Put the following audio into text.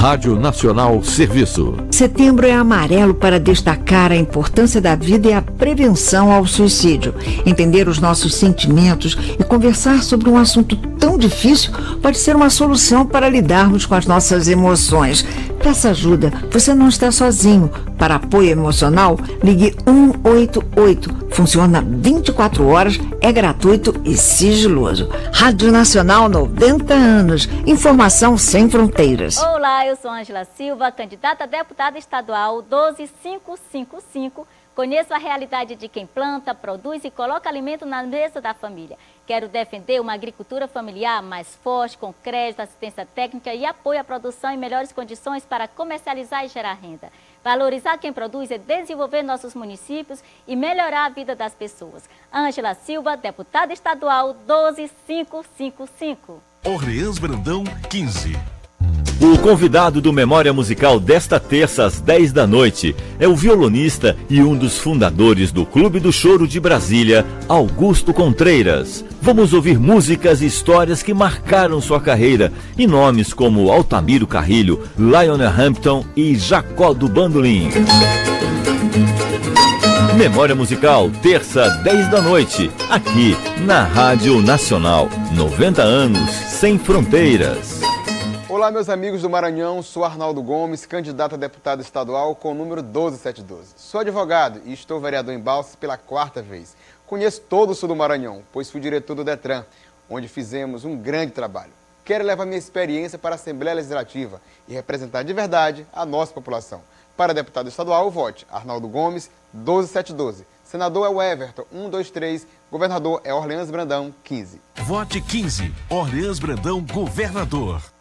Rádio Nacional Serviço. Setembro é amarelo para destacar a importância da vida e a prevenção ao suicídio. Entender os nossos sentimentos e conversar sobre um assunto tão difícil pode ser uma solução para lidarmos com as nossas emoções. Peça ajuda, você não está sozinho. Para apoio emocional, ligue 188. Funciona 24 horas, é gratuito e sigiloso. Rádio Nacional, 90 anos. Informação sem fronteiras. Olá, eu sou Ângela Silva, candidata a deputada estadual 12555. Conheço a realidade de quem planta, produz e coloca alimento na mesa da família. Quero defender uma agricultura familiar mais forte, com crédito, assistência técnica e apoio à produção em melhores condições para comercializar e gerar renda. Valorizar quem produz é desenvolver nossos municípios e melhorar a vida das pessoas. Ângela Silva, deputada estadual 12555. Orleans Brandão, 15. O convidado do Memória Musical desta terça às 10 da noite é o violonista e um dos fundadores do Clube do Choro de Brasília, Augusto Contreiras. Vamos ouvir músicas e histórias que marcaram sua carreira e nomes como Altamiro Carrilho, Lionel Hampton e Jacó do Bandolim. Memória Musical, terça, 10 da noite, aqui na Rádio Nacional. 90 anos sem fronteiras. Olá, meus amigos do Maranhão, sou Arnaldo Gomes, candidato a deputado estadual com o número 12712. Sou advogado e estou vereador em Balsas pela 4ª vez. Conheço todo o sul do Maranhão, pois fui diretor do Detran, onde fizemos um grande trabalho. Quero levar minha experiência para a Assembleia Legislativa e representar de verdade a nossa população. Para deputado estadual, vote Arnaldo Gomes, 12712. Senador é o Everton, 123. Governador é Orleans Brandão, 15. Vote 15, Orleans Brandão, governador.